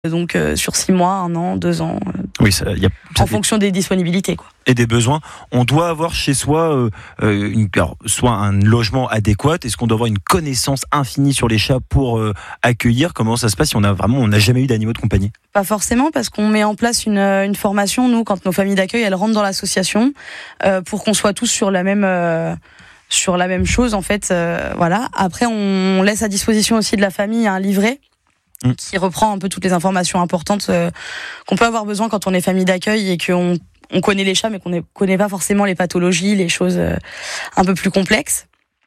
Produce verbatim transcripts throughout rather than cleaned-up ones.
Donc euh, sur six mois, un an, deux ans, euh, Oui, ça, y a, ça en fait- fonction des disponibilités, quoi. et des besoins. On doit avoir chez soi euh, euh, une, alors, soit un logement adéquat. Est-ce qu'on doit avoir une connaissance infinie sur les chats pour euh, accueillir? Comment ça se passe si on a vraiment, on n'a jamais eu d'animaux de compagnie? Pas forcément, parce qu'on met en place une, euh, une formation, nous, quand nos familles d'accueil, elles rentrent dans l'association, euh, pour qu'on soit tous sur la même... Euh, sur la même chose, en fait. Euh, voilà. Après, on laisse à disposition aussi de la famille un livret Mmh. qui reprend un peu toutes les informations importantes euh, qu'on peut avoir besoin quand on est famille d'accueil et qu'on on connaît les chats, mais qu'on ne connaît pas forcément les pathologies, les choses euh, un peu plus complexes.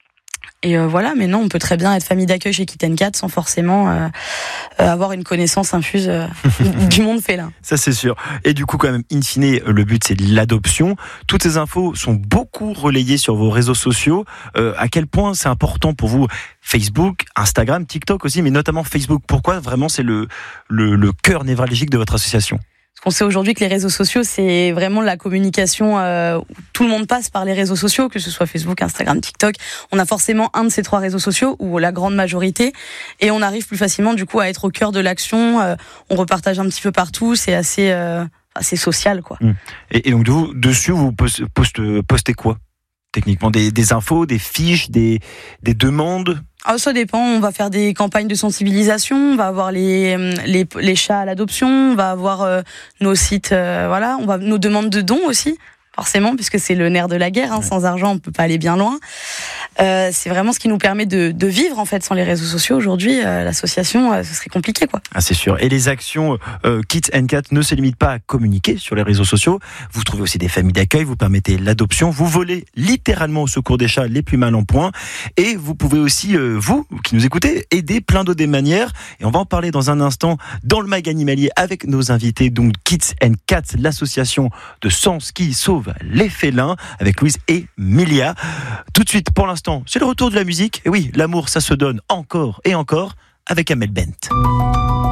Et euh, voilà, mais non, on peut très bien être famille d'accueil chez Kitten Cat sans forcément euh, euh, avoir une connaissance infuse euh, du monde félin. Ça, c'est sûr. Et du coup, quand même, in fine, le but, c'est de l'adoption. Toutes ces infos sont beaucoup relayées sur vos réseaux sociaux. Euh, à quel point c'est important pour vous Facebook, Instagram, TikTok aussi, mais notamment Facebook? Pourquoi vraiment c'est le, le, le cœur névralgique de votre association? Parce qu'on sait aujourd'hui que les réseaux sociaux, c'est vraiment la communication euh, où tout le monde passe par les réseaux sociaux, que ce soit Facebook, Instagram, TikTok. On a forcément un de ces trois réseaux sociaux, ou la grande majorité, et on arrive plus facilement du coup à être au cœur de l'action. Euh, on repartage un petit peu partout, c'est assez, euh, assez social, quoi. Et, et donc, de vous, dessus, vous post- post- postez quoi techniquement? Des, des infos, des fiches, des, des demandes? Ah, ça dépend, on va faire des campagnes de sensibilisation, on va avoir les, les, les chats à l'adoption, on va avoir euh, nos sites, euh, voilà, on va nos demandes de dons aussi, forcément, puisque c'est le nerf de la guerre, hein, Ouais. Sans argent on peut pas aller bien loin. Euh, c'est vraiment ce qui nous permet de, de vivre en fait. Sans les réseaux sociaux aujourd'hui, euh, l'association, euh, ce serait compliqué, quoi. Ah, c'est sûr. Et les actions euh, Kids and Cat ne se limitent pas à communiquer sur les réseaux sociaux. Vous trouvez aussi des familles d'accueil, vous permettez l'adoption, vous volez littéralement au secours des chats les plus mal en point. Et vous pouvez aussi, euh, vous qui nous écoutez, aider plein d'autres des manières. Et on va en parler dans un instant dans le mag animalier avec nos invités, donc Kids and Cats, l'association de Sens qui sauve les félins, avec Louise et Milia. Tout de suite, pour l'instant, c'est le retour de la musique. Et oui, l'amour, ça se donne encore et encore avec Amel Bent.